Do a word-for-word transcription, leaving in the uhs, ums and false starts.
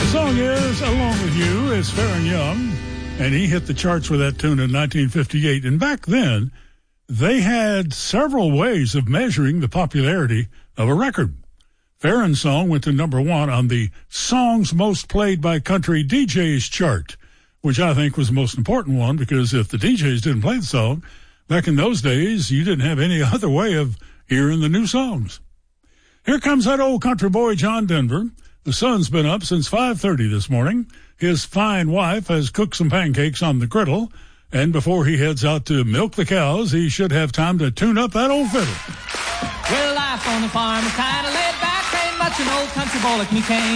Song is Alone With You. It's Faron Young, and he hit the charts with that tune in nineteen fifty-eight. And back then, they had several ways of measuring the popularity of a record. Faron's song went to number one on the Songs Most Played by Country D Js chart, which I think was the most important one, because if the D Js didn't play the song, back in those days, you didn't have any other way of hearing the new songs. Here comes that old country boy, John Denver. The sun's been up since five thirty this morning. His fine wife has cooked some pancakes on the griddle, and before he heads out to milk the cows, he should have time to tune up that old fiddle. Well, life on the farm is kind of laid back. Ain't much an old country boy like me can